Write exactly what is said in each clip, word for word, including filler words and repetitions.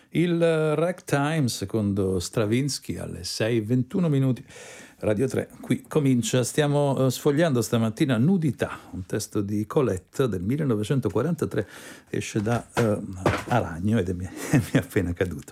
Il ragtime secondo Stravinsky alle sei e ventuno minuti. Radio tre, qui comincia. Stiamo uh, sfogliando stamattina Nudità, un testo di Colette del millenovecentoquarantatré, esce da uh, Aragno ed è, mi è appena caduto.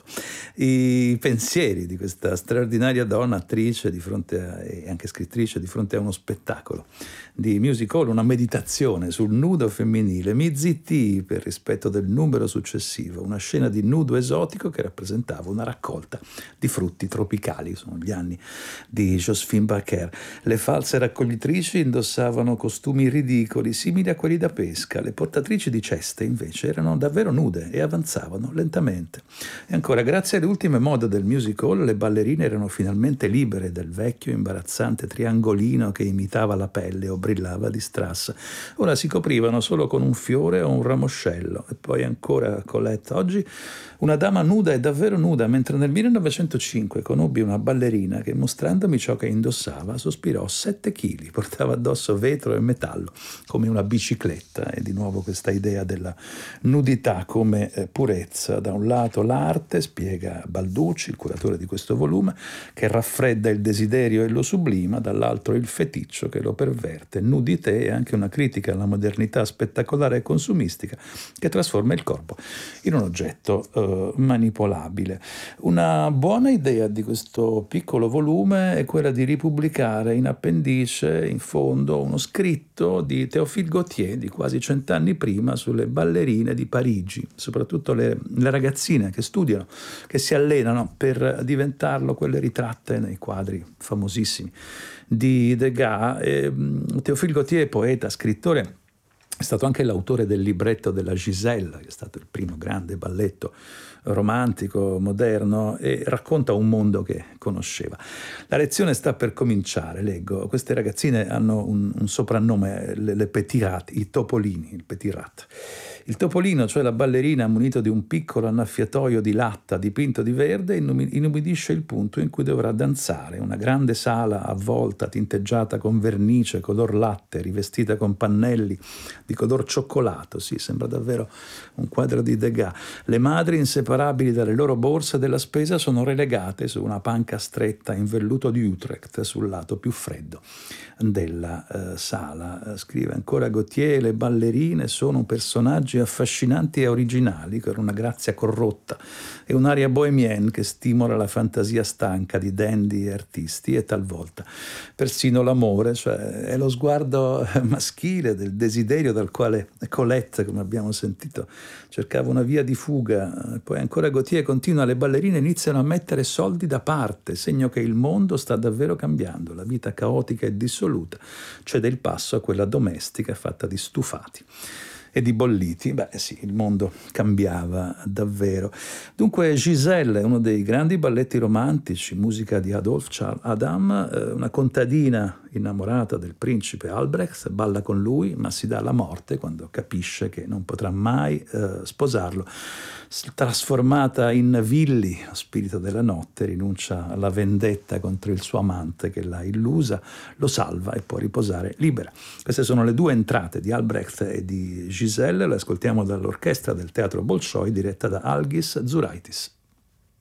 I pensieri di questa straordinaria donna, attrice di fronte a, e anche scrittrice, di fronte a uno spettacolo di musical, una meditazione sul nudo femminile. Mi zittii per rispetto del numero successivo, una scena di nudo esotico che rappresentava una raccolta di frutti tropicali. Sono gli anni di Josephine Baker. Le false raccoglitrici indossavano costumi ridicoli, simili a quelli da pesca. Le portatrici di ceste, invece, erano davvero nude e avanzavano lentamente. E ancora, grazie alle ultime mode del musical, le ballerine erano finalmente libere del vecchio imbarazzante triangolino che imitava la pelle o brillava di strass. Ora si coprivano solo con un fiore o un ramoscello. E poi ancora Colette. Oggi una dama nuda è davvero nuda, mentre nel millenovecentocinque conobbi una ballerina che, mostrandomi ciò che indossava, sospirò sette chili, portava addosso vetro e metallo come una bicicletta. E di nuovo questa idea della nudità come eh, purezza. Da un lato l'arte, spiega Balducci, il curatore di questo volume, che raffredda il desiderio e lo sublima, dall'altro il feticcio che lo perverte. Nudité è anche una critica alla modernità spettacolare e consumistica che trasforma il corpo in un oggetto eh, manipolabile. Una buona idea di questo piccolo volume è quella di ripubblicare in appendice, in fondo, uno scritto di Théophile Gautier di quasi cent'anni prima sulle ballerine di Parigi, soprattutto le, le ragazzine che studiano, che si allenano per diventarlo, quelle ritratte nei quadri famosissimi di Degas. E, Théophile Gautier, poeta, scrittore, è stato anche l'autore del libretto della Giselle, che è stato il primo grande balletto romantico, moderno, e racconta un mondo che conosceva. La lezione sta per cominciare, leggo. Queste ragazzine hanno un, un soprannome, le, le petit rat, i topolini, il petit rat. Il topolino, cioè la ballerina munito di un piccolo annaffiatoio di latta dipinto di verde, inumidisce il punto in cui dovrà danzare. Una grande sala avvolta, tinteggiata con vernice, color latte, rivestita con pannelli di color cioccolato. Sì, sembra davvero un quadro di Degas. Le madri, inseparabili dalle loro borse della spesa, sono relegate su una panca stretta in velluto di Utrecht sul lato più freddo della uh, sala. Scrive ancora Gautier: le ballerine sono personaggi affascinanti e originali, con una grazia corrotta e un'aria bohemienne che stimola la fantasia stanca di dandy e artisti, e talvolta persino l'amore, cioè è lo sguardo maschile del desiderio dal quale Colette, come abbiamo sentito, cercava una via di fuga. Poi ancora Gautier continua: le ballerine iniziano a mettere soldi da parte, segno che il mondo sta davvero cambiando, la vita caotica e dissoluta cede il passo a quella domestica fatta di stufati e di bolliti. Beh sì, il mondo cambiava davvero. Dunque Giselle è uno dei grandi balletti romantici, musica di Adolphe Charles Adam, eh, una contadina innamorata del principe Albrecht, balla con lui, ma si dà la morte quando capisce che non potrà mai eh, sposarlo. Trasformata in Willy, spirito della notte, rinuncia alla vendetta contro il suo amante che l'ha illusa, lo salva e può riposare libera. Queste sono le due entrate di Albrecht e di Giselle. Le ascoltiamo dall'orchestra del Teatro Bolshoi diretta da Algis Zuraitis.